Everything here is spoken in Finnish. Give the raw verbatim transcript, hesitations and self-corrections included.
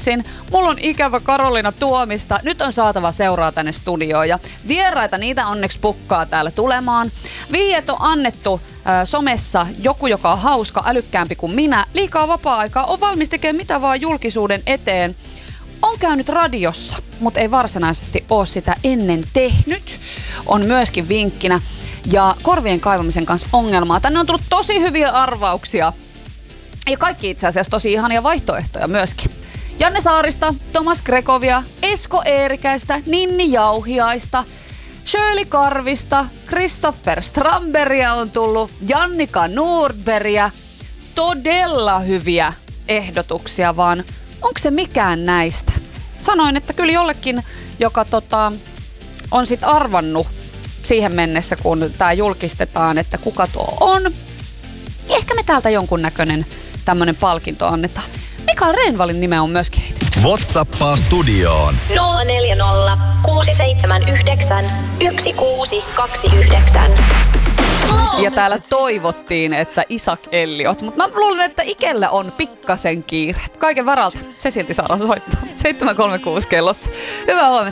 yksin. Mulla on ikävä Karoliina Tuomista. Nyt on saatava seuraa tänne studioon. Ja vieraita niitä onneksi pukkaa täällä tulemaan. Vihjeet on annettu äh, somessa. Joku, joka on hauska, älykkäämpi kuin minä. Liikaa vapaa-aikaa. On valmis tekemään mitä vaan julkisuuden eteen. On käynyt radiossa, mutta ei varsinaisesti ole sitä ennen tehnyt. On myöskin vinkkinä. Ja korvien kaivamisen kanssa ongelmaa. Tänne on tullut tosi hyviä arvauksia. Ja kaikki itse asiassa tosi ihania vaihtoehtoja myöskin. Janne Saarista, Tomas Gregovia, Esko Eerikäistä, Ninni Jauhiaista, Shirley Karvista, Christopher Stramberia on tullut, Jannika Nordbergia. Todella hyviä ehdotuksia, vaan onko se mikään näistä? Sanoin, että kyllä jollekin, joka tota, on sit arvannut siihen mennessä, kun tää julkistetaan, että kuka tuo on. Ehkä me täältä jonkunnäköinen tämmönen palkinto annetaan. Mikael Renvalin nimeä on myöskin heitetty. WhatsAppaa studioon. nolla neljä nolla, kuusi seitsemän yhdeksän, yksi kuusi kaksi yhdeksän. Ja täällä toivottiin, että Isak Elliot, mutta mä luulen, että Ikellä on pikkasen kiire. Kaiken varalta se silti saadaan soittaa. seitsemän kolmekymmentäkuusi kellossa. Hyvää huomenta.